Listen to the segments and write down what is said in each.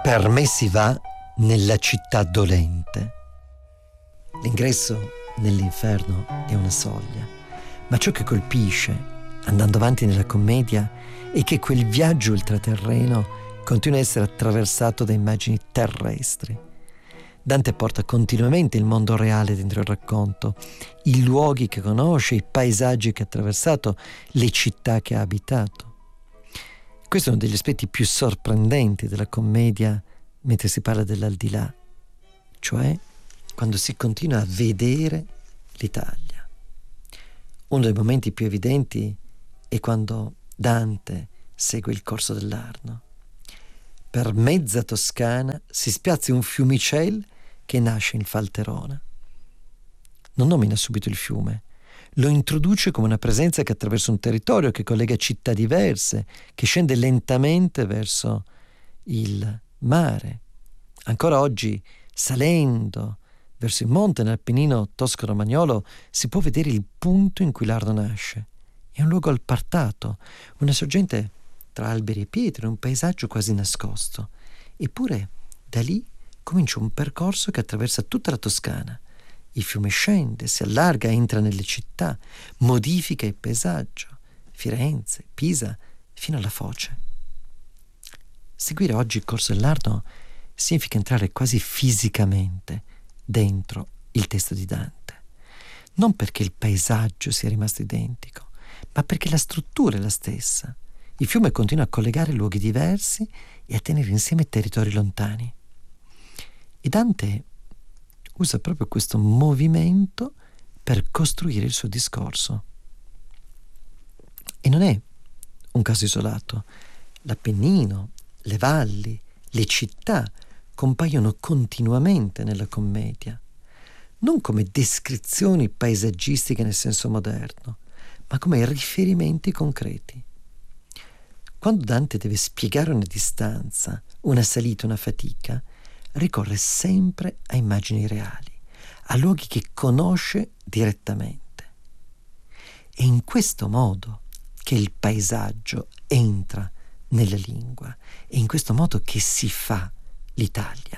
Per me si va nella città dolente. L'ingresso nell'inferno è una soglia, ma ciò che colpisce, andando avanti nella commedia, è che quel viaggio ultraterreno continua a essere attraversato da immagini terrestri. Dante porta continuamente il mondo reale dentro il racconto, i luoghi che conosce, i paesaggi che ha attraversato, le città che ha abitato. Questo è uno degli aspetti più sorprendenti della commedia mentre si parla dell'aldilà, cioè quando si continua a vedere l'Italia. Uno dei momenti più evidenti è quando Dante segue il corso dell'Arno. Per mezza Toscana si spiazza un fiumicel che nasce in Falterona. Non nomina subito il fiume, lo introduce come una presenza che attraversa un territorio, che collega città diverse, che scende lentamente verso il mare. Ancora oggi, salendo verso il monte nell'Appennino tosco-romagnolo, si può vedere il punto in cui l'Arno nasce. È un luogo appartato, una sorgente tra alberi e pietre, un paesaggio quasi nascosto. Eppure da lì comincia un percorso che attraversa tutta la Toscana. Il fiume scende, si allarga, entra nelle città, modifica il paesaggio, Firenze, Pisa, fino alla foce. Seguire oggi il corso dell'Arno significa entrare quasi fisicamente dentro il testo di Dante. Non perché il paesaggio sia rimasto identico, ma perché la struttura è la stessa. Il fiume continua a collegare luoghi diversi e a tenere insieme territori lontani. E Dante usa proprio questo movimento per costruire il suo discorso. E non è un caso isolato. L'Appennino, le valli, le città compaiono continuamente nella commedia, non come descrizioni paesaggistiche nel senso moderno, ma come riferimenti concreti. Quando Dante deve spiegare una distanza, una salita, una fatica, ricorre sempre a immagini reali, a luoghi che conosce direttamente. È in questo modo che il paesaggio entra nella lingua, è in questo modo che si fa l'Italia.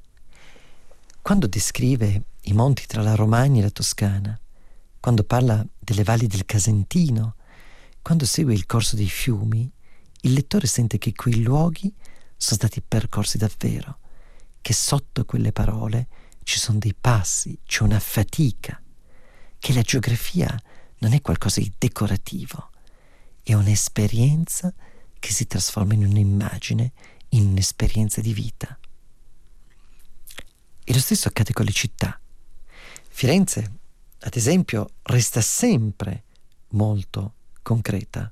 Quando descrive i monti tra la Romagna e la Toscana, quando parla delle valli del Casentino, quando segue il corso dei fiumi, il lettore sente che quei luoghi sono stati percorsi davvero, che sotto quelle parole ci sono dei passi, c'è una fatica, che la geografia non è qualcosa di decorativo, è un'esperienza che si trasforma in un'immagine, in un'esperienza di vita. E lo stesso accade con le città. Firenze, ad esempio, resta sempre molto concreta.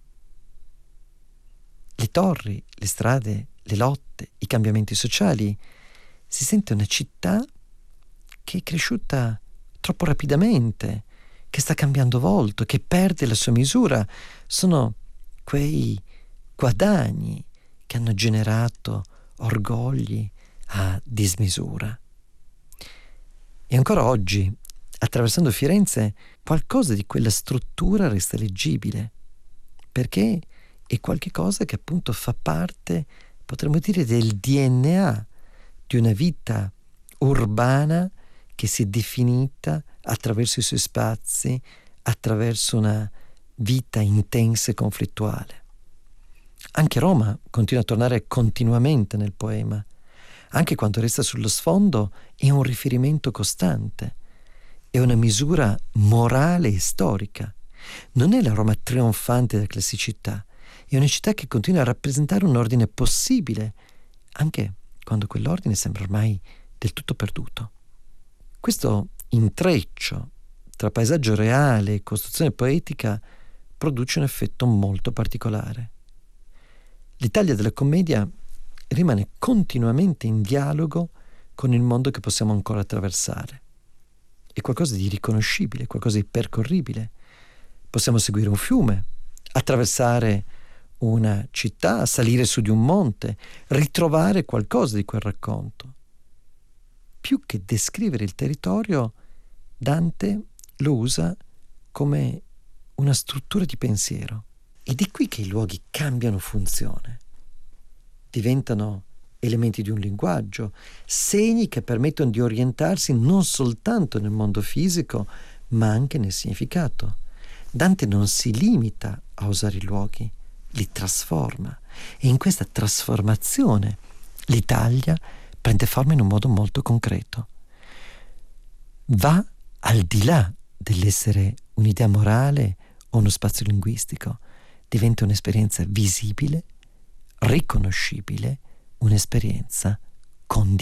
Le torri, le strade, le lotte, i cambiamenti sociali, si sente una città che è cresciuta troppo rapidamente, che sta cambiando volto, che perde la sua misura. Sono quei guadagni che hanno generato orgogli a dismisura. E ancora oggi, attraversando Firenze, qualcosa di quella struttura resta leggibile, perché è qualche cosa che appunto fa parte, potremmo dire, del DNA di una vita urbana che si è definita attraverso i suoi spazi, attraverso una vita intensa e conflittuale. Anche Roma continua a tornare continuamente nel poema. Anche quando resta sullo sfondo è un riferimento costante, è una misura morale e storica. Non è la Roma trionfante della classicità, è una città che continua a rappresentare un ordine possibile, anche quando quell'ordine sembra ormai del tutto perduto. Questo intreccio tra paesaggio reale e costruzione poetica produce un effetto molto particolare. L'Italia della commedia rimane continuamente in dialogo con il mondo che possiamo ancora attraversare. È qualcosa di riconoscibile, qualcosa di percorribile. Possiamo seguire un fiume, attraversare una città, salire su di un monte, ritrovare qualcosa di quel racconto. Più che descrivere il territorio, Dante lo usa come una struttura di pensiero. Ed è qui che i luoghi cambiano funzione, diventano elementi di un linguaggio, segni che permettono di orientarsi non soltanto nel mondo fisico, ma anche nel significato. Dante non si limita a usare i luoghi, li trasforma, e in questa trasformazione l'Italia prende forma in un modo molto concreto. Va al di là dell'essere un'idea morale o uno spazio linguistico, diventa un'esperienza visibile, riconoscibile, un'esperienza condivisa.